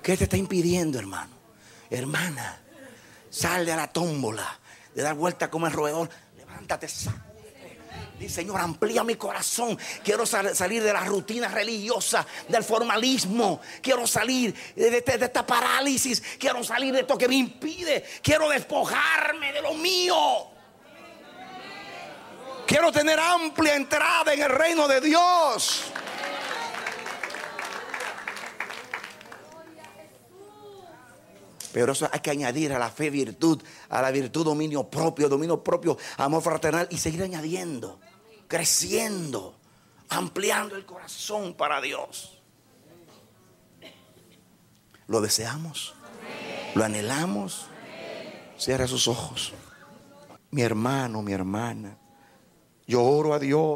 ¿Qué te está impidiendo, hermano? Hermana, sal de la tómbola, de dar vuelta como el roedor. Levántate, sal. Dice: Señor, amplía mi corazón. Quiero salir de la rutina religiosa, del formalismo. Quiero salir de esta parálisis. Quiero salir de esto que me impide. Quiero despojarme de lo mío. Quiero tener amplia entrada en el reino de Dios. Pero eso hay que añadir a la fe virtud, a la virtud dominio propio, amor fraternal, y seguir añadiendo, creciendo, ampliando el corazón para Dios. ¿Lo deseamos? ¿Lo anhelamos? Cierra sus ojos. Mi hermano, mi hermana, yo oro a Dios